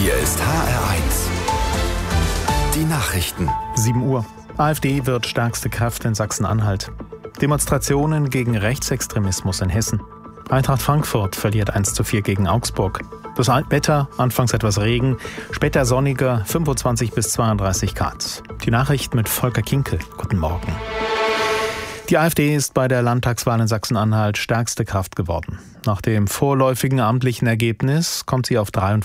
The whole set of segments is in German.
Hier ist HR1. Die Nachrichten. 7 Uhr. AfD wird stärkste Kraft in Sachsen-Anhalt. Demonstrationen gegen Rechtsextremismus in Hessen. Eintracht Frankfurt verliert 1:4 gegen Augsburg. Das Wetter, anfangs etwas Regen, später sonniger, 25 bis 32 Grad. Die Nachricht mit Volker Kinkel. Guten Morgen. Die AfD ist bei der Landtagswahl in Sachsen-Anhalt stärkste Kraft geworden. Nach dem vorläufigen amtlichen Ergebnis kommt sie auf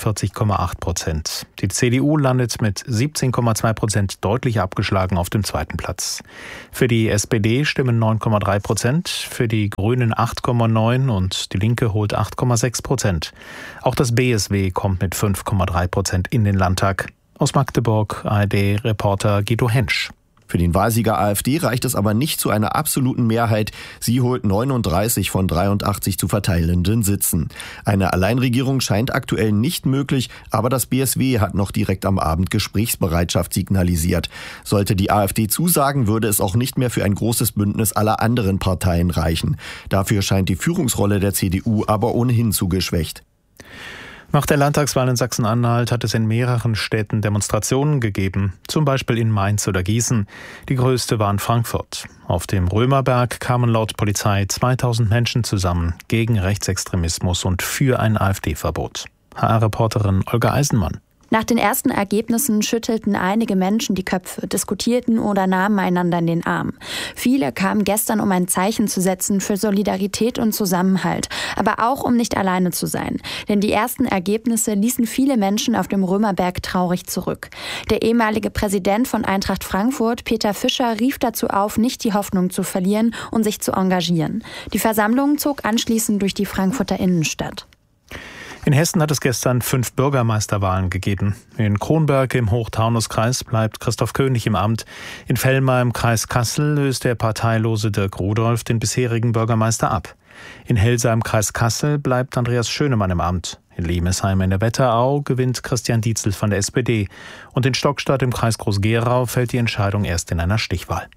43,8%. Die CDU landet mit 17,2% deutlich abgeschlagen auf dem zweiten Platz. Für die SPD stimmen 9,3%, für die Grünen 8,9% und die Linke holt 8,6%. Auch das BSW kommt mit 5,3% in den Landtag. Aus Magdeburg, ARD-Reporter Guido Hensch. Für den Wahlsieger AfD reicht es aber nicht zu einer absoluten Mehrheit. Sie holt 39 von 83 zu verteilenden Sitzen. Eine Alleinregierung scheint aktuell nicht möglich, aber das BSW hat noch direkt am Abend Gesprächsbereitschaft signalisiert. Sollte die AfD zusagen, würde es auch nicht mehr für ein großes Bündnis aller anderen Parteien reichen. Dafür scheint die Führungsrolle der CDU aber ohnehin zu geschwächt. Nach der Landtagswahl in Sachsen-Anhalt hat es in mehreren Städten Demonstrationen gegeben, zum Beispiel in Mainz oder Gießen. Die größte war in Frankfurt. Auf dem Römerberg kamen laut Polizei 2000 Menschen zusammen gegen Rechtsextremismus und für ein AfD-Verbot. HR-Reporterin Olga Eisenmann. Nach den ersten Ergebnissen schüttelten einige Menschen die Köpfe, diskutierten oder nahmen einander in den Arm. Viele kamen gestern, um ein Zeichen zu setzen für Solidarität und Zusammenhalt, aber auch um nicht alleine zu sein. Denn die ersten Ergebnisse ließen viele Menschen auf dem Römerberg traurig zurück. Der ehemalige Präsident von Eintracht Frankfurt, Peter Fischer, rief dazu auf, nicht die Hoffnung zu verlieren und sich zu engagieren. Die Versammlung zog anschließend durch die Frankfurter Innenstadt. In Hessen hat es gestern 5 Bürgermeisterwahlen gegeben. In Kronberg im Hochtaunuskreis bleibt Christoph König im Amt. In Vellmar im Kreis Kassel löst der parteilose Dirk Rudolph den bisherigen Bürgermeister ab. In Helsa im Kreis Kassel bleibt Andreas Schönemann im Amt. In Lemesheim in der Wetterau gewinnt Christian Dietzel von der SPD. Und in Stockstadt im Kreis Groß-Gerau fällt die Entscheidung erst in einer Stichwahl.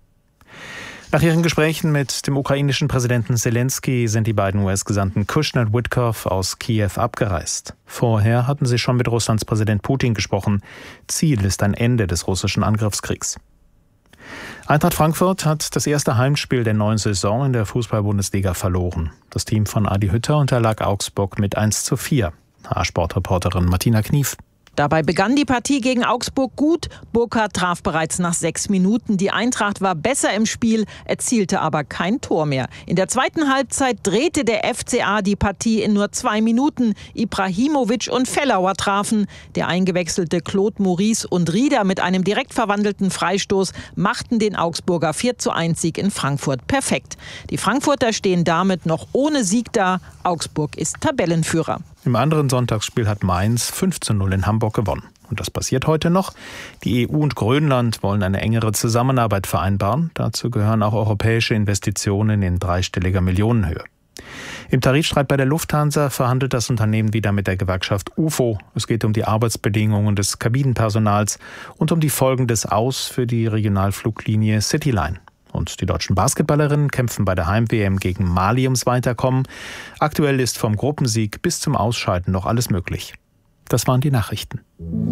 Nach ihren Gesprächen mit dem ukrainischen Präsidenten Zelensky sind die beiden US-Gesandten Kushner und Witkoff aus Kiew abgereist. Vorher hatten sie schon mit Russlands Präsident Putin gesprochen. Ziel ist ein Ende des russischen Angriffskriegs. Eintracht Frankfurt hat das erste Heimspiel der neuen Saison in der Fußball-Bundesliga verloren. Das Team von Adi Hütter unterlag Augsburg mit 1:4. HR-Sportreporterin Martina Knief. Dabei begann die Partie gegen Augsburg gut. Burkhardt traf bereits nach 6 Minuten. Die Eintracht war besser im Spiel, erzielte aber kein Tor mehr. In der zweiten Halbzeit drehte der FCA die Partie in nur 2 Minuten. Ibrahimovic und Fellauer trafen. Der eingewechselte Claude Maurice und Rieder mit einem direkt verwandelten Freistoß machten den Augsburger 4:1-Sieg in Frankfurt perfekt. Die Frankfurter stehen damit noch ohne Sieg da. Augsburg ist Tabellenführer. Im anderen Sonntagsspiel hat Mainz 5:0 in Hamburg gewonnen. Und das passiert heute noch. Die EU und Grönland wollen eine engere Zusammenarbeit vereinbaren. Dazu gehören auch europäische Investitionen in dreistelliger Millionenhöhe. Im Tarifstreit bei der Lufthansa verhandelt das Unternehmen wieder mit der Gewerkschaft UFO. Es geht um die Arbeitsbedingungen des Kabinenpersonals und um die Folgen des Aus für die Regionalfluglinie Cityline. Und die deutschen Basketballerinnen kämpfen bei der Heim-WM gegen Mali ums Weiterkommen. Aktuell ist vom Gruppensieg bis zum Ausscheiden noch alles möglich. Das waren die Nachrichten.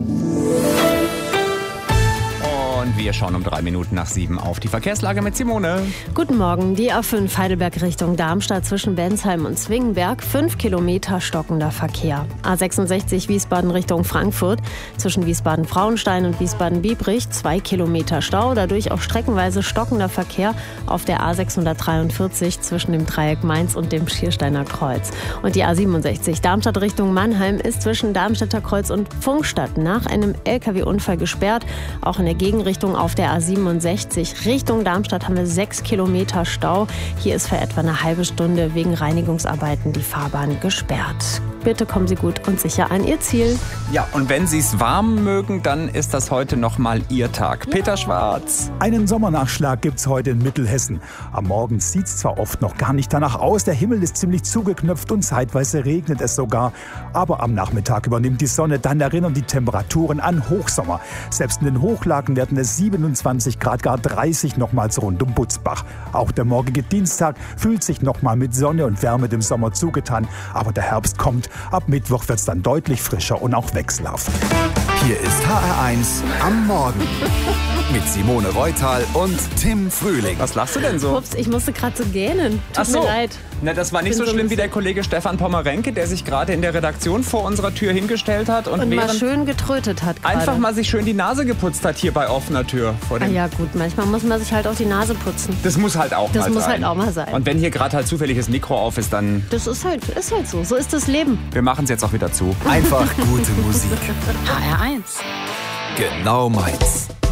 Und wir schauen um 3 Minuten nach 7 auf die Verkehrslage mit Simone. Guten Morgen. Die A5 Heidelberg Richtung Darmstadt zwischen Bensheim und Zwingenberg. 5 Kilometer stockender Verkehr. A66 Wiesbaden Richtung Frankfurt. Zwischen Wiesbaden-Frauenstein und Wiesbaden-Biebrich 2 Kilometer Stau. Dadurch auch streckenweise stockender Verkehr auf der A643 zwischen dem Dreieck Mainz und dem Schiersteiner Kreuz. Und die A67 Darmstadt Richtung Mannheim ist zwischen Darmstädter Kreuz und Pfungstadt nach einem LKW-Unfall gesperrt. Auch in der Gegenrichtung auf der A67 Richtung Darmstadt haben wir 6 Kilometer Stau. Hier ist für etwa eine halbe Stunde wegen Reinigungsarbeiten die Fahrbahn gesperrt. Bitte kommen Sie gut und sicher an Ihr Ziel. Ja, und wenn Sie es warm mögen, dann ist das heute nochmal Ihr Tag. Peter Schwarz. Einen Sommernachschlag gibt's heute in Mittelhessen. Am Morgen sieht's zwar oft noch gar nicht danach aus, der Himmel ist ziemlich zugeknöpft und zeitweise regnet es sogar. Aber am Nachmittag übernimmt die Sonne, dann erinnern die Temperaturen an Hochsommer. Selbst in den Hochlagen werden es 27 Grad, gar 30 nochmals rund um Butzbach. Auch der morgige Dienstag fühlt sich nochmal mit Sonne und Wärme dem Sommer zugetan. Aber der Herbst kommt. Ab Mittwoch wird es dann deutlich frischer und auch wechselhaft. Hier ist HR1 am Morgen mit Simone Reutal und Tim Frühling. Was lachst du denn so? Ups, ich musste gerade so gähnen. Tut mir leid. Na, das war nicht so schlimm wie der Kollege Stefan Pommerenke, der sich gerade in der Redaktion vor unserer Tür hingestellt hat und mal schön getrötet hat gerade. einfach mal sich schön die Nase geputzt hat hier bei offener Tür. Ja gut, manchmal muss man sich halt auch die Nase putzen. Das muss halt auch mal sein. Das muss halt auch mal sein. Und wenn hier gerade halt zufällig das Mikro auf ist, dann... Das ist halt so. So ist das Leben. Wir machen es jetzt auch wieder zu. Einfach gute Musik. HR1. Genau meins.